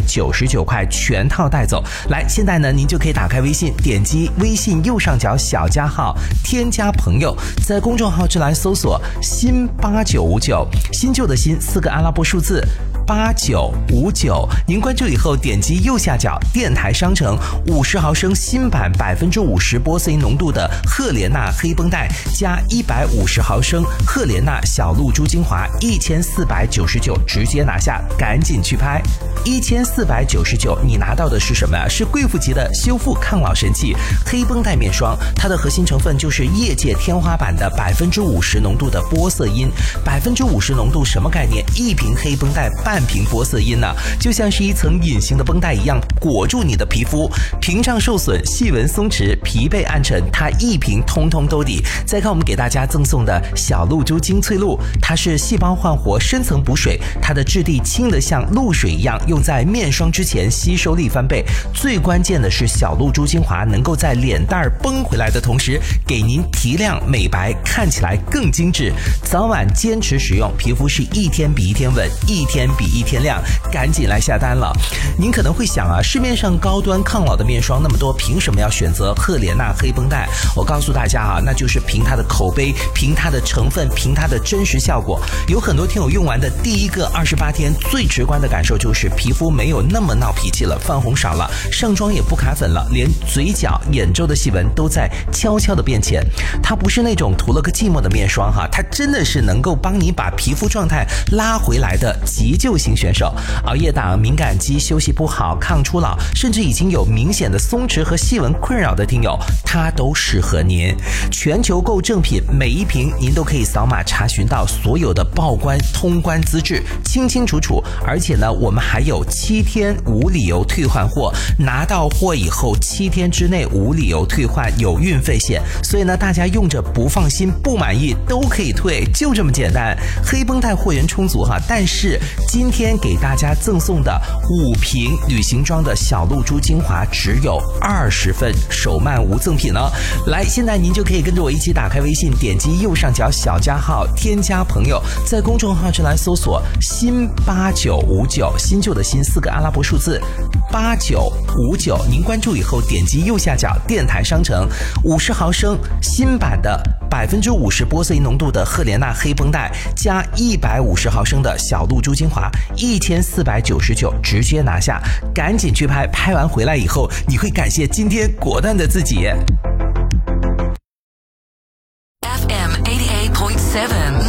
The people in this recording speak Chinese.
1499块全套带走。来，现在呢您就可以打开微信，点击微信右上角小加号，添加朋友，在公众号之栏搜索新8959，新旧的新4个阿拉伯数字8959，您关注以后点击右下角电台商城50毫升新版50%玻色因浓度的赫莲娜黑绷带加150毫升赫莲娜小露珠精华1499，直接拿下，赶紧去拍。1499，你拿到的是什么呀？是贵妇级的修复抗老神器黑绷带面霜，它的核心成分就是业界天花板的50%浓度的玻色因。50%浓度什么概念？一瓶黑绷带半瓶玻色因呢，就像是一层隐形的绷带一样裹住你的皮肤，屏障受损、细纹松弛、疲惫暗沉，它一瓶通通都抵。再看我们给大家赠送的小露珠精粹露，它是细胞焕活、深层补水，它的质地轻得像露水一样，用在面霜之前吸收力翻倍。最关键的是小露珠精华能够在脸蛋绷回来的同时，给您提亮美白，看起来更精致。早晚坚持使用，皮肤是一天比一天稳，一天比一天亮，赶紧来下单了。您可能会想啊，市面上高端抗老的面霜那么多，凭什么要选择赫莲娜黑绷带？我告诉大家啊，那就是凭它的口碑，凭它的成分，凭它的真实效果。有很多听友用完的第一个28天，最直观的感受就是皮肤没有那么闹脾气了，泛红少了，上妆也不卡粉了，连嘴角、眼周的细纹都在悄悄的变浅。它不是那种涂了个寂寞的面霜哈，它真的是能够帮你把皮肤状态拉回来的急救型选手。熬夜党、敏感肌、休息不好、抗初老，甚至已经有明显的松弛和细纹困扰的听友，它都适合您。全球购正品，每一瓶您都可以扫码查询到所有的报关通关资质，清清楚楚。而且呢，我们还有7天无理由退换货，拿到货以后7天之内无理由退换，有运费险。所以呢，大家用着不放心、不满意都可以退，就这么简单。黑绷带货源充足哈，但是今天给大家赠送的5瓶旅行装的小露珠精华只有20份，手慢无赠品哦。来，现在您就可以跟着我一起打开微信，点击右上角小加号，添加朋友，在公众号之栏搜索新8959，新旧的新4个阿拉伯数字8959，您关注以后点击右下角电台商城50毫升新版的50%玻色因浓度的赫莲娜黑绷带加150毫升的小露珠精华1499，直接拿下，赶紧去拍，拍完回来以后你会感谢今天果断的自己。 FM 88.7